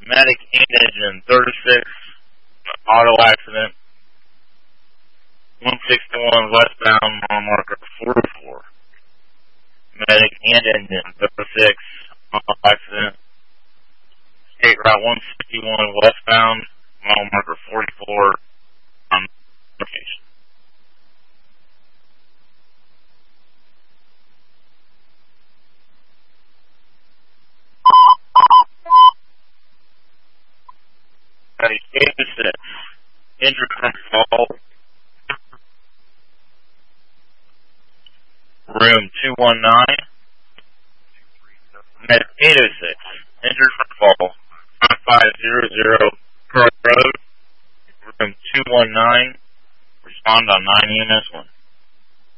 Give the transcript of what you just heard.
Medic and engine 36, auto accident. 161 westbound, mile marker 44. Medic and engine 36, auto accident. State route 161 westbound, mile marker 44 on location. Medic 86, injured from fall. Room 219. Medic 806, injured from fall. 5500 Pearl Road. Room 219. Respond on 9 EMS 1.